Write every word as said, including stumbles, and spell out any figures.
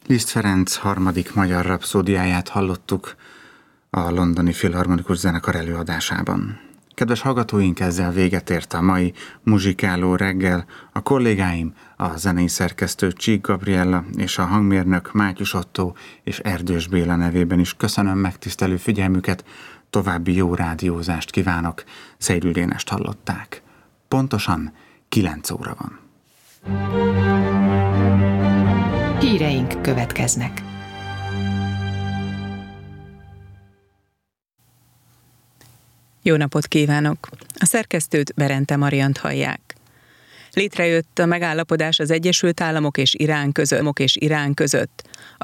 Liszt Ferenc harmadik magyar rapszódiáját hallottuk a Londoni Filharmonikus Zenekar előadásában. Kedves hallgatóink, ezzel véget ért a mai muzsikáló reggel. A kollégáim, a zenei szerkesztő Csík Gabriella és a hangmérnök Mátyus Ottó és Erdős Béla nevében is köszönöm megtisztelő figyelmüket, további jó rádiózást kívánok. Szédül Dénest hallották. Pontosan kilenc óra van. Híreink következnek. Jó napot kívánok! A szerkesztőt, Berente Mariant hallják. Létrejött a megállapodás az Egyesült Államok és Irán között. és Irán között. A